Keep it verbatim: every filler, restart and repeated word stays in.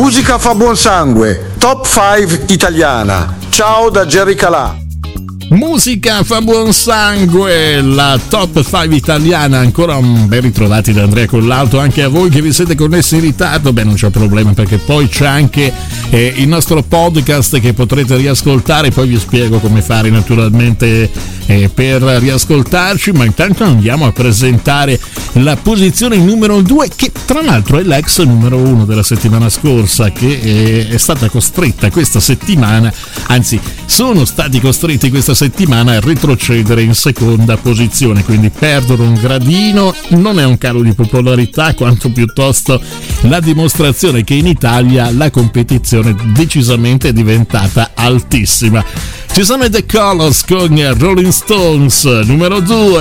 Musica fa buon sangue, top cinque italiana. Ciao da Jerry Calà. Musica fa buon sangue, la top cinque italiana. Ancora un ben ritrovati da Andrea Collalto, anche a voi che vi siete connessi in ritardo. Beh, non c'è problema, perché poi c'è anche eh, il nostro podcast che potrete riascoltare. Poi vi spiego come fare naturalmente eh, per riascoltarci, ma intanto andiamo a presentare la posizione numero due, che tra l'altro è l'ex numero uno della settimana scorsa, che eh, è stata costretta questa settimana, anzi sono stati costretti questa settimana a retrocedere in seconda posizione, quindi perdono un gradino. Non è un calo di popolarità, quanto piuttosto la dimostrazione che in Italia la competizione decisamente è diventata altissima. Ci sono i The Colors con Rolling Stones numero due.